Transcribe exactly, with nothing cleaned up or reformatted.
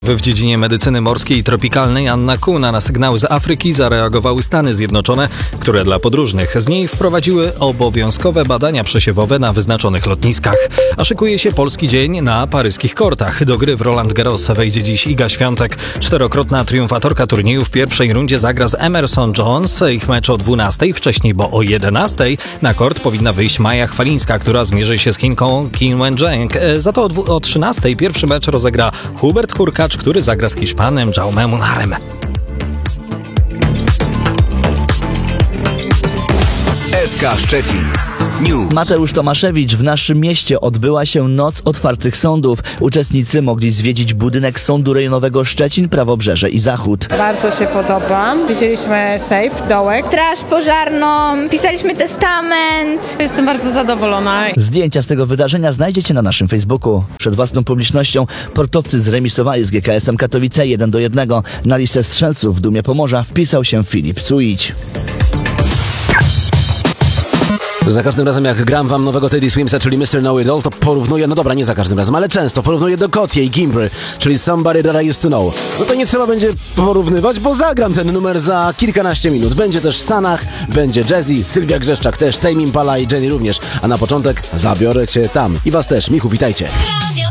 W dziedzinie medycyny morskiej i tropikalnej Anna Kuna na sygnały z Afryki zareagowały Stany Zjednoczone, które dla podróżnych z niej wprowadziły obowiązkowe badania przesiewowe na wyznaczonych lotniskach. A szykuje się polski dzień na paryskich kortach. Do gry w Roland Garros wejdzie dziś Iga Świątek. Czterokrotna triumfatorka turnieju w pierwszej rundzie zagra z Emerson Jones. Ich mecz o dwunastej, wcześniej, bo o jedenastej na kort powinna wyjść Maja Chwalińska, która zmierzy się z Chinką Qin Wenzheng. Za to o, dwu- o trzynastej pierwszy mecz rozegra Hubert Hurkacz, który zagra z Hiszpanem Jaume Munarem. S K Szczecin News. Mateusz Tomaszewicz. W naszym mieście odbyła się Noc Otwartych Sądów. Uczestnicy mogli zwiedzić budynek Sądu Rejonowego Szczecin, Prawobrzeże i Zachód. Bardzo się podoba. Widzieliśmy sejf, dołek. Straż pożarną, pisaliśmy testament. Jestem bardzo zadowolona. Zdjęcia z tego wydarzenia znajdziecie na naszym Facebooku. Przed własną publicznością portowcy zremisowali z G K S-em Katowice jeden do jednego. Na listę strzelców w Dumie Pomorza wpisał się Filip Cuić. Za każdym razem jak gram wam nowego Teddy Swimsa, czyli mister Know It All, to porównuję, no dobra, nie za każdym razem, ale często porównuję do Kotie i Gimbry, czyli Somebody That I Used To Know. No to nie trzeba będzie porównywać, bo zagram ten numer za kilkanaście minut. Będzie też Sanach, będzie Jazzy, Sylwia Grzeszczak też, Tame Impala i Jenny również. A na początek zabiorę cię tam. I was też. Michu, witajcie. Radio